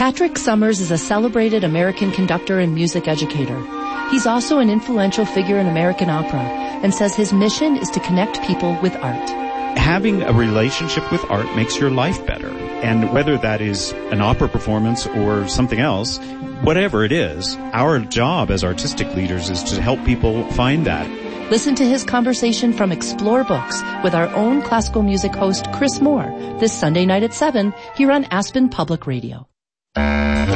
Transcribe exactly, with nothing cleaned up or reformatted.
Patrick Summers is a celebrated American conductor and music educator. He's also an influential figure in American opera and says his mission is to connect people with art. Having a relationship with art makes your life better. And whether that is an opera performance or something else, whatever it is, our job as artistic leaders is to help people find that. Listen to his conversation from Explore Books with our own classical music host, Chris Moore, this Sunday night at seven here on Aspen Public Radio.